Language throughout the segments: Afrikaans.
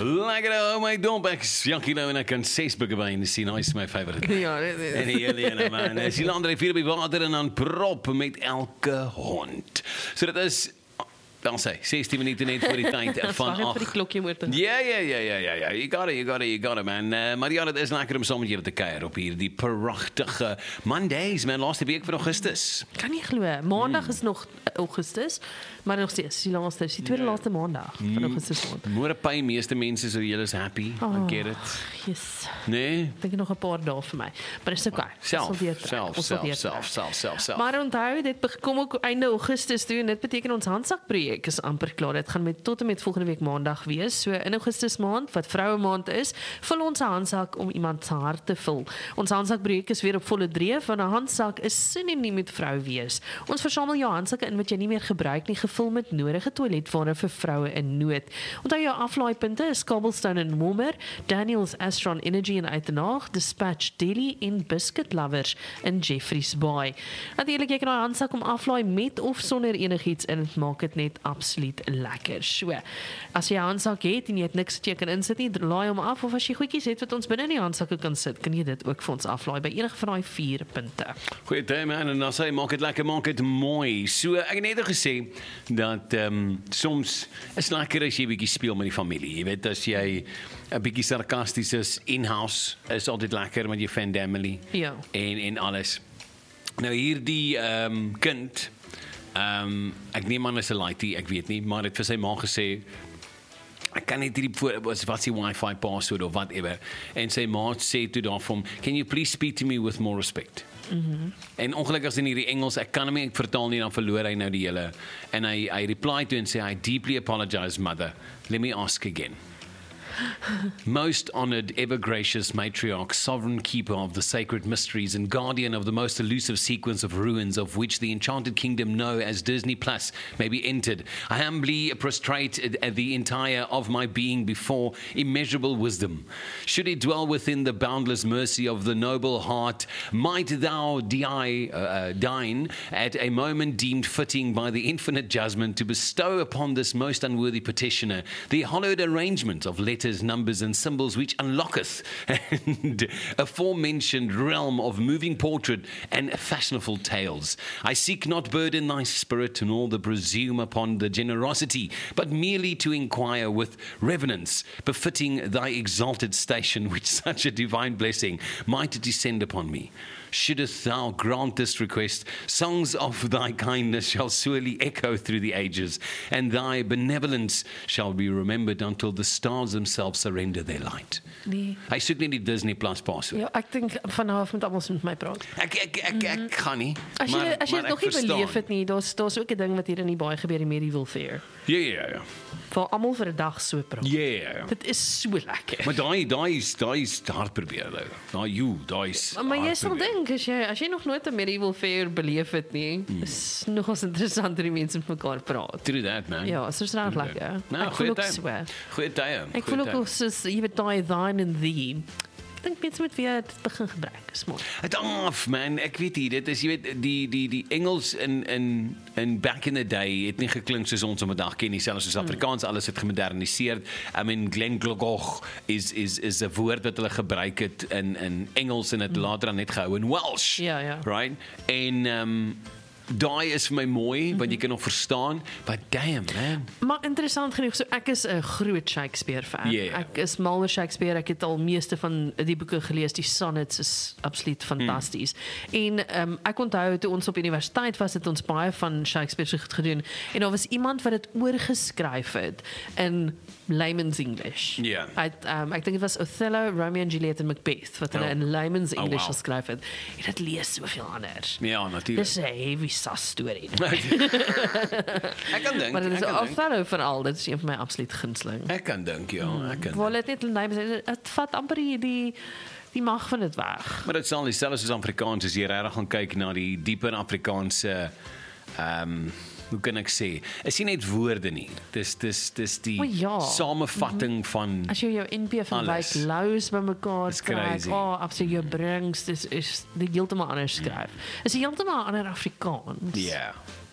Lekker ou my domp, ek is Jackie Lou en ek kan 6 bikkebein sien, hy is my favorite. Ja, dit is. En die hele man, is die landry 4 by water en dan prop met elke hond. So dit is, dan sê, 16 minute net voor die tyd van Wag net vir die klokkie moet. Ja, you got it, man. Maar ja, dit is lekker om saam met julle te kuier op hierdie pragtige Mondays, man, laaste week van Augustus. Kan nie glo. Maandag is nog Augustus, maar nog steeds die laaste, die tweede laaste maandag van Augustus maand. Môre pay meeste mense so julle is happy. I get it. Yes. Nee? Dink nog 'n paar dae vir my. Maar dis okay. Self. Maar onthou, dit kom ook einde Augustus toe en dit beteken ons handsakprojek is amper klaar. Dit gaan tot en met volgende week maandag wees. So in Augustus maand, wat vroue maand is, vul ons 'n handsak om iemand se hart te vul. Ons handsakprojek is weer op volle dreef, want 'n handsak is sinoniem met vrou wees. Ons versamel jou handsakke in wat jy nie meer gebruik nie, gevul met nodige toiletware vir vroue in nood. Onthou jou aflaaipunte is Cobblestone en Mommer, Daniels Astron Energy in Uitenaag, Dispatch Deli en Biscuit Lovers in Jeffreys Bay. Natuurlik jy kan daai handsak om aflaai met of sonder enigiets en dit maak dit net absoluut lekker. So, as jy 'n handsak het en jy het niks wat jy kan insit nie, laai hom af, of as jy goedjies het wat ons binne in die handsakke kan sit, kan jy dit ook vir ons aflaai by enige van daai 4 punte. Goeie day man, en dan sê maak dit lekker, maak dit mooi. So ek het net al gesê dat soms is lekker as jy 'n bietjie speel met die familie. Jy weet, as jy 'n bietjie sarkasties is in-house, is altyd lekker met jou family. Ja. En alles. Nou hierdie kind, ek neem aan is 'n laaitie, ek weet nie, maar het vir sy ma gesê ek kan net hierdie wat die wifi password of whatever, en sy ma sê toe daarvan, can you please speak to me with more respect? En ongelukkig in hierdie Engels, ek kan hom nie vertaal nie, dan verloor hy nou die hele, en hy reply to and say, I deeply apologize mother, let me ask again. Most honored, ever gracious matriarch, sovereign keeper of the sacred mysteries and guardian of the most elusive sequence of ruins of which the enchanted kingdom known as Disney Plus may be entered, I humbly prostrate the entire of my being before immeasurable wisdom. Should it dwell within the boundless mercy of the noble heart, might thou deign at a moment deemed fitting by the infinite judgment to bestow upon this most unworthy petitioner the hallowed arrangement of letters, numbers and symbols which unlocketh and aforementioned realm of moving portrait and fashionable tales. I seek not burden thy spirit nor the presume upon the generosity, but merely to inquire with reverence befitting thy exalted station, which such a divine blessing might descend upon me. Shouldest thou grant this request, songs of thy kindness shall surely echo through the ages, and thy benevolence shall be remembered until the stars themselves surrender their light. Nee. Hy soek net die Disney Plus password. Ja, ek dink vanaf moet almal met my praat. Ek gaan nie. As jy maar dit nog nie beleef het nie, daar's ook 'n ding wat hier in die baie gebeur, die Medieval Fair. Ja. Vir almal vir 'n dag so praat. Ja. Dit is so lekker. Maar daai is hard probeer nou. Daai is. Maar jy sal dink as jy nog nooit 'n Medieval Fair beleef het nie, is nogals interessant hoe die mense met mekaar praat. True that, man. Ja, is reg lekker. Nou, Ek voel ook so. Goeie tye. Ek voel ook soos jy weet daai thine and thee. Ek dink mense moet weer dit begin gebruik. Is mooi. Het af man, ek weet nie, dit is jy weet die Engels in back in the day het nie geklink soos ons vandag ken nie, selfs soos Afrikaans, alles het gemoderniseer. I mean Glenglogog is 'n woord wat hulle gebruik het in Engels en dit later dan net gehou in Welsh. Ja. Right? En daai is vir my mooi, want jy kan nog verstaan, but damn man. Maar interessant genoeg, so ek is 'n groot Shakespeare fan. Yeah. Ek is mal oor Shakespeare, ek het al meeste van die boeke gelees, die sonnets is absoluut fantasties. En ek onthou toe ons op universiteit was, het ons baie van Shakespeare se gedoen, en daar was iemand wat dit oorgeskryf het in layman's English. Ja. Ek dink dit was Othello, Romeo and Juliet en Macbeth, wat hulle in layman's English geskryf het. En dit lees soveel anders. Ja, natuurlijk. Dis 'n heavy sas storie. Ek kan dink. Maar dit is Othello veral, dit is een van my absoluut gunsteling. Ek kan dink, ja, ek kan. Wel, het vat amper die mag van dit weg. Maar dit sal dieselfde soos Afrikaans, as jy regtig gaan kyk na die dieper Afrikaanse hoe kan ek sê, is nie net woorde nie. Dis die samevatting van as jy jou NP van Wyk Lous bymekaar trek, absoluut jou brings, dis is die heeltemal anders skryf. Is heeltemal ander Afrikaans. Ja.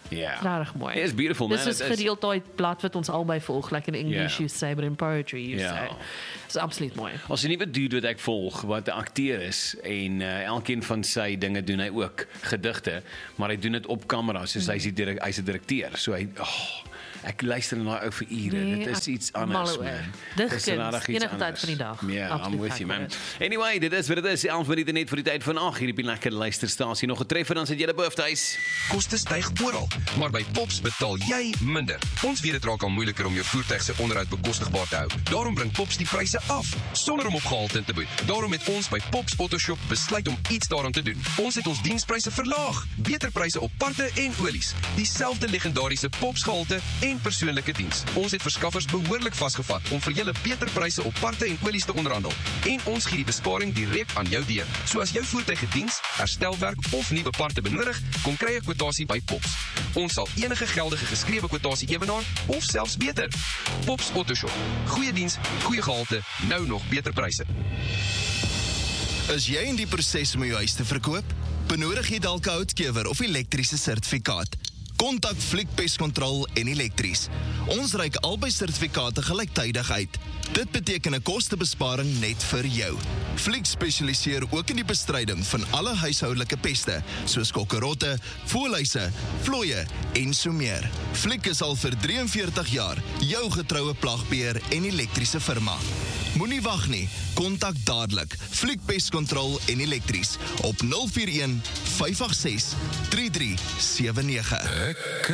Ja. Regtig mooi. It's beautiful, man. Dis is It is. gedeeltyd blad wat ons albei volg, like in English Ja. you say, but in poetry you Ja. say. Dis absoluut mooi. As 'n nuwe dude wat ek volg, wat 'n akteur is en elkeen van sy dinge doen hy ook gedigte, maar hy doen dit op kamera, soos hy's 'n direkteur. So hy ek luister na daai ou vir ure. Nee, Dit is ek iets anders, mal oor. man. Digkuns, Dis regtig iets enige tyd anders. van die dag. Ja, Absoluut I'm with gek you, man. oor dit. Anyway, dit is wat dit is. 11 minute net vir die tyd van 8 hier op die lekker luisterstasie. Nog getreffer, dan sit jy birthdays. Koste styg oral, maar by Pops betaal jy minder. Ons weet dit raak al moeiliker om jou voertuig se onderhoud bekostigbaar te hou. Daarom bring Pops die pryse af, sonder om op gehalte te boet. Daarom het ons by Pops Autoshop besluit om iets daaraan te doen. Ons het ons dienspryse verlaag, beter pryse op parte en olies, dieselfde legendariese Pops gehalte en persoonlike diens. Ons het verskaffers behoorlik vasgevat om vir julle beter pryse op parte en olies te onderhandel. En ons gee die besparing direk aan jou deur. So as jou voertuig 'n diens, herstelwerk of nuwe parte benodig, kom kry 'n kwotasie by Pops. Ons sal enige geldige geskrewe kwotasie ewenaar of selfs beter. Pops Autoshop. Goeie diens, goeie gehalte, nou nog beter pryse. Is jy in die proses om jou huis te verkoop? Benodig jy dalk 'n houtkewer of elektriese sertifikaat? Kontak Fliek Pestkontrol en Elektries. Ons reik albei sertifikate gelyktydig uit. Dit beteken 'n kostebesparing net vir jou. Fliek spesialiseer ook in die bestryding van alle huishoudelike peste, soos kokkerotte, voëlhuise, vlooie en so meer. Fliek is al vir 43 jaar jou getroue plagbeheer en elektriese firma. Moenie wag nie, kontak dadelik Fliek Pestkontrol en Elektries op 041 586 3379.